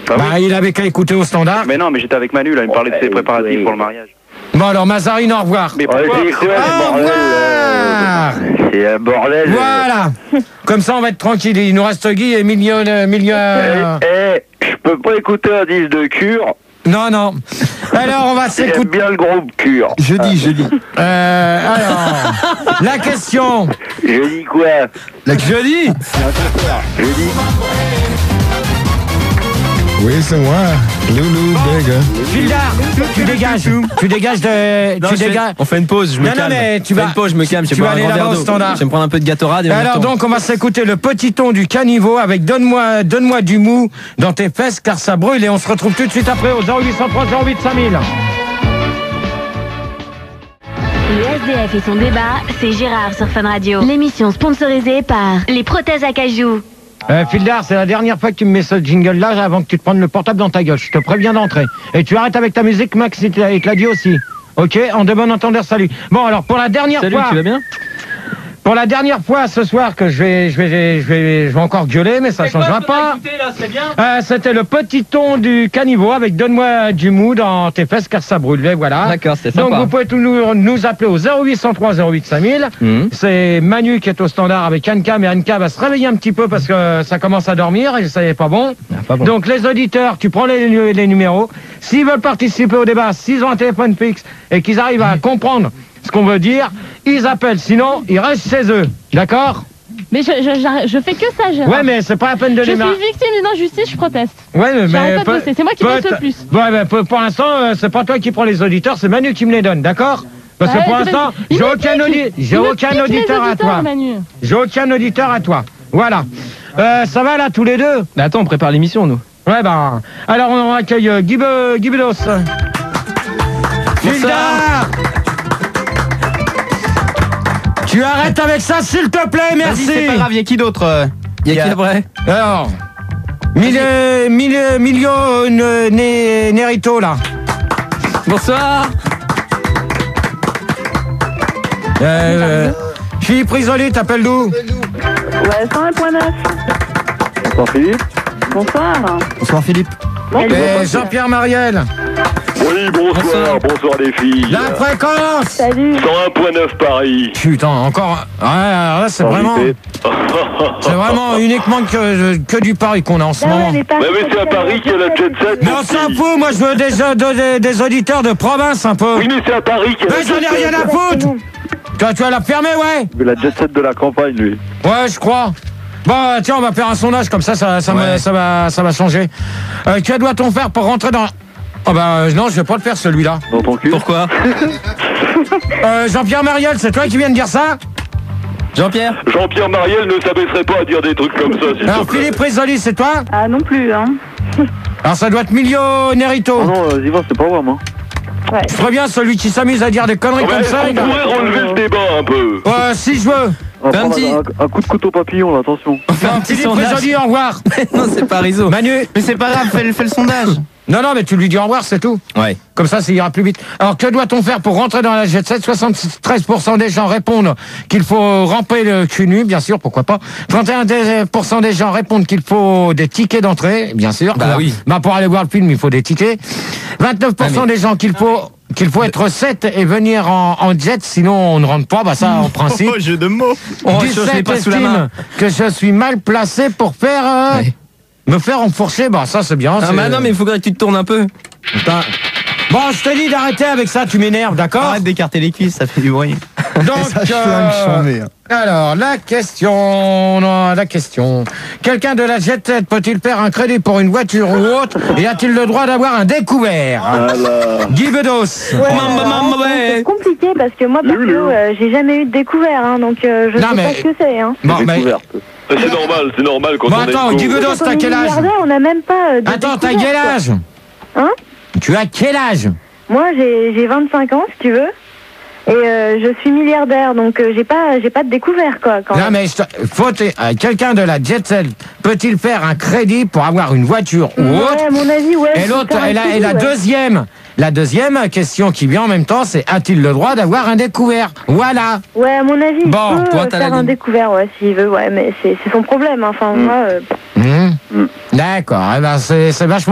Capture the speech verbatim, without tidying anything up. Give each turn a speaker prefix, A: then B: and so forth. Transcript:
A: Ah
B: Bah,
A: oui.
B: il avait qu'à écouter au standard.
A: Mais non, mais j'étais avec Manu, là, il me parlait de ses préparatifs
C: oui.
A: pour le mariage.
B: Bon, alors, Mazarine, au revoir.
A: Mais
C: Ouais,
A: pourquoi
C: c'est quoi,
B: Au
C: ce bordel,
B: revoir.
C: euh, C'est un bordel.
B: Voilà. Comme ça, on va être tranquille. Il nous reste Guy et milieu... euh, milieu euh,
C: Eh, eh, je peux pas écouter un disque de Cure.
B: Non, non. Alors, on va
C: J'aime
B: s'écouter...
C: bien le groupe Cure.
D: Jeudi, jeudi.
B: Euh, alors, la question.
C: Je dis quoi?
D: La jeudi.
C: Je dis...
D: Oui, c'est moi. Loulou, Bega.
B: Fildar, tu dégages. Tu dégages de...
E: Non,
B: tu
E: je fais-
B: dégages...
E: on fait une pause, je me
B: Non, non,
E: calme.
B: mais tu
E: Je fais
B: vas-
E: une pause, je me calme, je
B: tu
E: vais
B: vas
E: boire un
B: aller
E: grand
B: là-bas
E: verre
B: au
E: d'eau.
B: standard.
E: Je vais me prendre un peu de Gatorade et on
B: Alors
E: retourne.
B: donc on va s'écouter le petit ton du caniveau avec donne-moi donne-moi du mou dans tes fesses car ça brûle et on se retrouve tout de suite après au zéro huit cent trois zéro huit cinq mille.
F: Le S D F et son débat, c'est Gérard sur Fun Radio. L'émission sponsorisée par les prothèses à cajou.
B: Euh, Fildar, c'est la dernière fois que tu me mets ce jingle là avant que tu te prennes le portable dans ta gueule. Je te préviens d'entrer. Et tu arrêtes avec ta musique, Max, il te l'a il te l'a dit aussi. Ok, en de bon entendeur, salut. Bon alors pour la dernière
E: Salut,
B: fois.
E: tu vas bien?
B: Pour la dernière fois ce soir que je vais, je vais, je vais, je vais encore gueuler, mais ça changera pas. Euh, C'était le petit ton du caniveau avec donne-moi du mou dans tes fesses car ça brûle. Et voilà.
E: D'accord, c'était
B: Donc
E: sympa.
B: vous pouvez tout nous, nous appeler au zéro huit cent trois zéro huit cinq mille.
E: Mhm.
B: C'est Manu qui est au standard avec Anka, mais Anka va se réveiller un petit peu parce que ça commence à dormir et ça n'est pas bon.
E: Ah, pas bon.
B: Donc les auditeurs, tu prends les, les numéros. S'ils veulent participer au débat, s'ils ont un téléphone fixe et qu'ils arrivent à comprendre ce qu'on veut dire, ils appellent. Sinon, ils restent chez eux. D'accord?
G: Mais je, je, j'arrête- je fais que ça, Gérard.
B: Ouais, mais c'est pas la peine de
G: Je
B: les
G: suis
B: mar-
G: victime d'une injustice, je proteste.
B: Ouais, mais,
G: J'arrête
B: mais
G: pas de bosser, c'est moi qui bosse le plus.
B: Ouais, mais pour, pour l'instant, euh, c'est pas toi qui prends les auditeurs, c'est Manu qui me les donne, d'accord? Parce que
G: Ouais,
B: pour
G: c'est
B: l'instant,
G: parce- il
B: j'ai
G: me
B: aucun,
G: pique.
B: audi- j'ai
G: Il me
B: aucun
G: pique les
B: auditeur à
G: auditeurs,
B: toi.
G: Manu.
B: J'ai aucun auditeur à toi. Voilà. Euh, ça va là, tous les deux?
E: Mais attends, on prépare l'émission, nous.
B: Ouais, ben. Alors, on accueille euh, Guy, Be- Guy Bedos. Fildar, tu arrêtes avec ça, s'il te plaît, merci.
H: Vas-y, c'est pas grave, y a qui d'autre euh
E: Il y a qui après?
B: Alors, mille, mille, Milio euh, Né- Nerito, là.
E: Bonsoir.
B: Euh, Philippe Risoli, t'appelles d'où?
I: Ouais, cent un point neuf.
C: Bonsoir Philippe.
I: Bonsoir.
D: Bonsoir Philippe.
B: Et Jean-Pierre Mariel.
C: Oui, bonsoir, bonsoir les filles.
B: La fréquence.
I: Salut.
C: cent un point neuf Paris.
B: Putain, encore. Ouais, alors là, c'est vraiment. C'est vraiment uniquement que, que du Paris qu'on a en ce
I: Ah ouais,
B: moment.
I: mais pas-
C: Mais oui, c'est à Paris qu'il y a la jet set.
B: Mais on s'en fout, moi je veux des, des, des auditeurs de province un peu.
C: Oui, mais c'est à Paris qu'il y a la
B: Mais j'en ai
C: jet
B: rien
C: set.
B: à foutre. Toi, tu vas la fermer, ouais?
C: Mais la jet set de la campagne, lui.
B: Ouais, je crois. Bon, tiens, on va faire un sondage, comme ça, ça, ça, me-
E: Ouais.
B: ça va, ça va changer. Euh, que doit-on faire pour rentrer dans... Oh bah euh, non, je vais pas le faire, celui-là.
C: Dans ton cul.
E: Pourquoi?
B: Euh, Jean-Pierre Mariel, c'est toi qui viens de dire ça?
E: Jean-Pierre?
C: Jean-Pierre Mariel ne s'abaisserait pas à dire des trucs comme ça, s'il
B: Alors,
C: te plaît.
B: Philippe Risoli, c'est toi?
I: Ah non plus, hein.
B: Alors, ça doit être Milio Nerito.
C: Oh non, euh, Ziva, c'est pas moi, moi.
I: Ouais.
B: Je préviens celui qui s'amuse à dire des conneries
C: Ouais,
B: comme ça.
C: on
B: il-
C: pourrait relever le débat un peu.
B: Euh, si je veux.
C: On va
E: Fais un
C: prendre
E: petit-
C: un, un coup de couteau papillon, là, attention.
E: On fait un petit
B: Philippe
E: sondage.
B: Risoli, au revoir.
E: Non, c'est pas Rizzo.
B: Manu.
H: Mais c'est pas grave, fais, le- fais le sondage.
B: Non, non, mais tu lui dis au revoir, c'est tout.
E: Ouais.
B: Comme ça, ça ira plus vite. Alors, que doit-on faire pour rentrer dans la jet set? soixante-treize pour cent des gens répondent qu'il faut ramper le cul nu, bien sûr, pourquoi pas. trente et un pour cent des gens répondent qu'il faut des tickets d'entrée, bien sûr.
E: Bah oui.
B: Bah, pour aller voir le film, il faut des tickets. vingt-neuf pour cent
E: Ah, mais-
B: des gens qu'il faut... qu'il faut être sept et venir en, en jet, sinon on ne rentre pas, bah ça en principe.
H: Oh, jeu de mots.
E: Oh, je l'ai
B: dix-sept
E: pas sous la
B: estiment
E: main.
B: que je suis mal placé pour faire... euh,
E: Ouais.
B: me faire enfourcher, bah ça c'est bien.
E: Ah,
B: c'est-
E: bah non, mais il faudrait que tu te tournes un peu.
B: Putain. Bon, je te dis d'arrêter avec ça, tu m'énerves, d'accord?
H: Arrête d'écarter les cuisses, ça fait du bruit.
B: Donc,
D: Ça, je
B: euh,
D: flingue, chambé, hein.
B: alors, la question, non, la question. Quelqu'un de la jet set peut-il faire un crédit pour une voiture ou autre et a-t-il le droit d'avoir un découvert?
C: Voilà.
B: Guy Bedos.
I: Ouais,
E: Mamma,
I: alors,
E: mamma, ouais.
I: c'est compliqué parce que moi, perso,
C: Lulu.
I: euh, j'ai jamais eu de découvert, hein, donc euh, je
B: Non,
I: sais
B: mais-
I: pas ce que c'est. Hein.
B: Bon, mais...
C: Découverte. C'est normal, c'est normal quand
B: Bon,
C: on est
B: attends,
C: con.
B: Guy Bedos,
I: Quand on
B: t'as
I: est
B: quel âge?
I: milliardaire, on n'a même pas euh, de
B: Attends, t'as
I: découvert,
B: quel
I: quoi.
B: âge?
I: Hein?
B: Tu as quel âge?
I: Moi, j'ai j'ai vingt-cinq ans, si tu veux. Et euh, je suis milliardaire, donc euh, j'ai pas, j'ai pas de découvert, quoi. Quand
B: Non,
I: même.
B: mais je te- faut te- euh, quelqu'un de la jet set peut-il faire un crédit pour avoir une voiture ou
I: Ouais,
B: autre?
I: à mon avis, ouais.
B: Et
I: faut
B: l'autre,
I: faire un
B: et la, et
I: crédit,
B: la
I: ouais.
B: deuxième, la deuxième question qui vient en même temps, c'est a-t-il le droit d'avoir un découvert? Voilà.
I: Ouais, à mon avis,
B: Bon,
I: il peut
E: toi,
I: euh,
E: t'as la
I: faire un
E: ligne.
I: découvert, ouais, s'il veut, ouais, mais c'est c'est son problème. hein. Enfin, moi, euh,
B: Mmh. D'accord. Eh ben, c'est c'est vachement.